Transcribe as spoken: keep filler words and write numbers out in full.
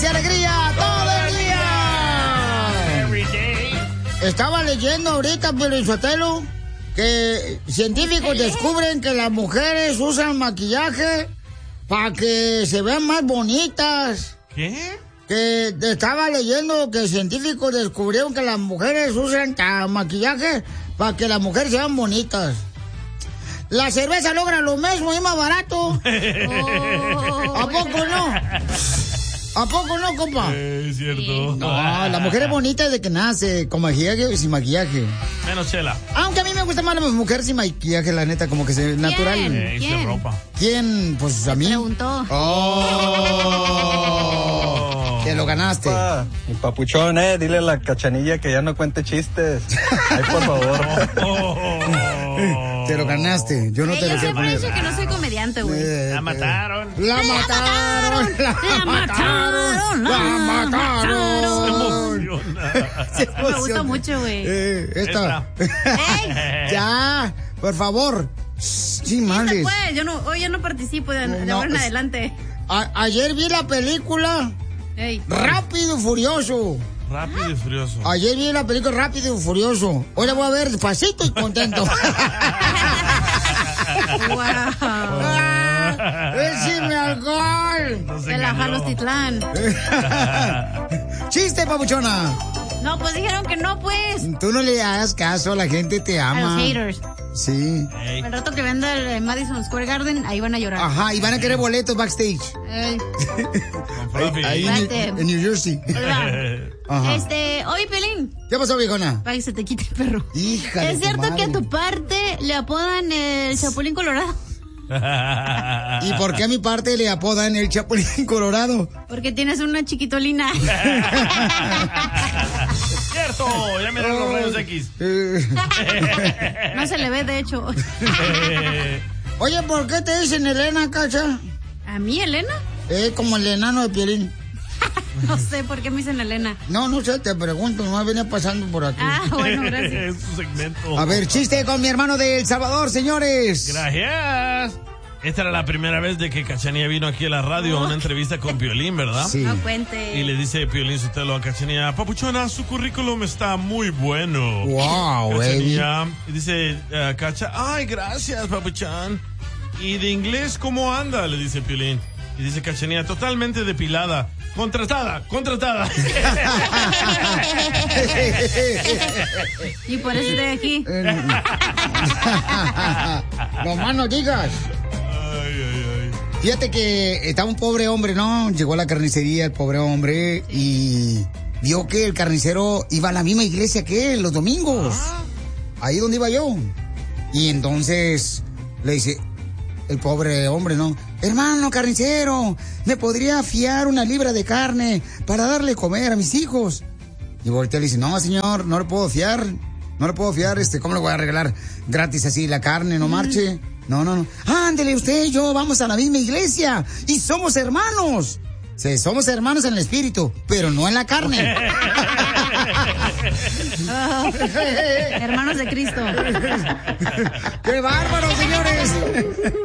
y alegría todo el día. Every day. Estaba leyendo ahorita, Pelizotelo, que científicos descubren que las mujeres usan maquillaje para que se vean más bonitas. ¿Qué? Que estaba leyendo que científicos descubrieron que las mujeres usan maquillaje para que las mujeres se vean bonitas. La cerveza logra lo mismo y más barato. Oh. ¿A poco no? ¿A poco no, compa? Eh, es cierto. Sí. No, la mujer es bonita desde que nace, con maquillaje y sin maquillaje. Menos Chela. Aunque a mí me gusta más la mujer sin maquillaje, la neta, como que se natural. Eh, ¿Quién? Sin ropa. ¿Quién? Pues a mí. Preguntó. Oh. Te lo ganaste. Pa, mi papuchón, eh, dile a la Cachanilla que ya no cuente chistes. Ay, por favor. Oh, oh, oh. Te lo ganaste. Yo no Ey, te yo lo quiero siempre he poner. dicho que no soy comediante, güey. Eh, La mataron. La mataron. La mataron. La mataron. Se emociona. Se Me gusta emociona. mucho, güey. Eh, esta. ¡Ey! Ya, por favor. Sí, madres. Pues, yo no, hoy ya no participo de, de No, ahora en es- adelante. A- ayer vi la película Ey. Rápido y Furioso. Rápido y furioso. Ayer vi la película Rápido y Furioso. Hoy la voy a ver despacito y contento. Wow. ¡Écheme alcohol! Nos De la engañó. Jalostitlán. ¡Chiste, papuchona! No, pues dijeron que no, pues. Tú no le hagas caso, la gente te A ama. los haters. Sí. Ey. El rato que venda el Madison Square Garden, ahí van a llorar. Ajá, y van a querer boletos backstage. Ey. Con Fluffy. Ahí en, Espérate. en New Jersey. Hola. Ajá. Este, oye, Pelín. ¿Qué pasó, viejona? Para que se te quite el perro. Hija de ¿Es tu cierto que a madre. tu parte le apodan el Chapulín Colorado? ¿Y por qué a mi parte le apodan el Chapulín Colorado? Porque tienes una chiquitolina. Cierto, ya miré los rayos X. Eh, No se le ve, de hecho. Oye, ¿por qué te dicen Elena, Cacha? ¿A mí, Elena? Eh, como el enano de Piolín. No sé por qué me dicen Elena. No, no sé, te pregunto, no venía pasando por aquí. Ah, bueno, gracias. Es su segmento. A ver, chiste con mi hermano de El Salvador, señores. Gracias. Esta era la primera vez de que Cachanilla vino aquí a la radio a una entrevista con Piolín, ¿verdad? Sí. No cuente. Y le dice Piolín Sotelo a Cachanilla, papuchona, su currículum está muy bueno. Wow, baby. Cachanilla, y dice eh, Cacha, ay, gracias, papuchón. ¿Y de inglés cómo anda? Le dice Piolín. Y dice Cachanilla, totalmente depilada. Contratada, contratada. Y por eso estoy aquí. No más no digas. Ay, ay, ay. Fíjate que estaba un pobre hombre, ¿no? Llegó a la carnicería el pobre hombre y vio que el carnicero iba a la misma iglesia que él los domingos. Ahí donde iba yo. Y entonces le dice el pobre hombre, ¿no? Hermano carnicero, ¿me podría fiar una libra de carne para darle comer a mis hijos? Y voltea y le dice, no, señor, no le puedo fiar. No le puedo fiar, este, ¿cómo le voy a regalar gratis así la carne? No marche. No, no, no. Ándele usted y yo, vamos a la misma iglesia y somos hermanos. Sí, somos hermanos en el espíritu, pero no en la carne. Oh, hermanos de Cristo. ¡Qué bárbaro, señores!